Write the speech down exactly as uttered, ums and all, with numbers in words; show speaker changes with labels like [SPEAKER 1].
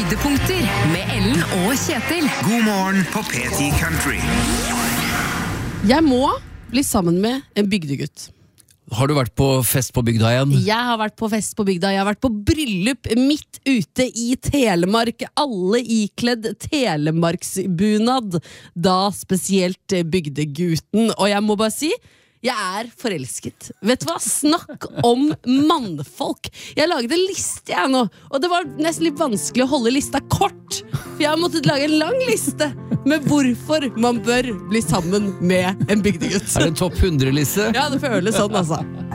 [SPEAKER 1] Høydepunkter med Ellen og Kjetil.
[SPEAKER 2] God morgen på P ti Country.
[SPEAKER 3] Jeg må bli sammen med en bygdegutt.
[SPEAKER 4] Har du vært på fest på bygda igjen?
[SPEAKER 3] Jeg har vært på fest på bygda. Jeg har vært på bryllup midt ute i Telemark. Alle ikledd telemarksbunad. Da spesielt bygdegutten. Og jeg må bare si, jeg er forelsket. Vet du hva? Snakk om mannfolk. Jeg laget en liste jeg nå, og det var nesten litt vanskelig å holde lista kort. For jeg har måttet lage en lang liste med hvorfor man bør bli sammen med en bygdegutt.
[SPEAKER 4] Er det en topp hundre-liste?
[SPEAKER 3] Ja, det føles sånn altså.